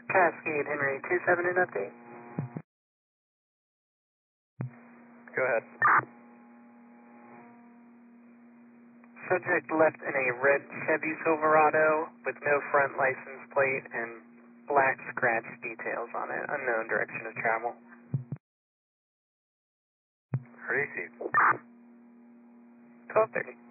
Cascade Henry 27 in update. Go ahead. Subject left in a red Chevy Silverado with no front license plate and black scratch details on it. Unknown direction of travel. Received. 12:30.